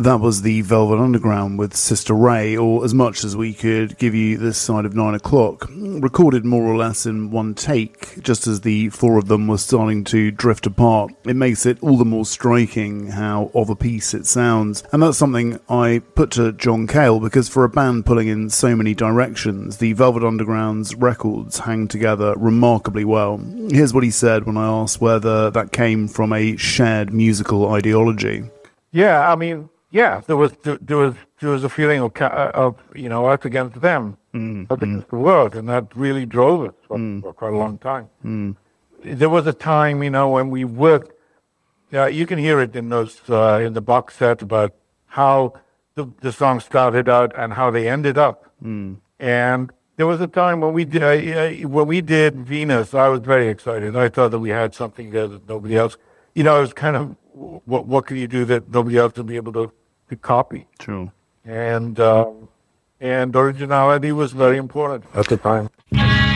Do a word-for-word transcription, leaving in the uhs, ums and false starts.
That was the Velvet Underground with Sister Ray, or As Much As We Could Give You This Side of Nine O'Clock, recorded more or less in one take, just as the four of them were starting to drift apart. It makes it all the more striking how of a piece it sounds, and that's something I put to John Cale, because for a band pulling in so many directions, the Velvet Underground's records hang together remarkably well. Here's what he said when I asked whether that came from a shared musical ideology. Yeah, I mean, Yeah, there was there was there was a feeling of, of you know, us against them, mm, us against mm. the world, and that really drove us for, mm. for quite a long time. Mm. There was a time, you know, when we worked. Yeah, you can hear it in those uh, in the box set about how the the song started out and how they ended up. Mm. And there was a time when we did uh, when we did Venus. I was very excited. I thought that we had something there that nobody else. You know, it was kind of what what can you do that nobody else will be able to. to copy. True. And um, and originality was very important at the time.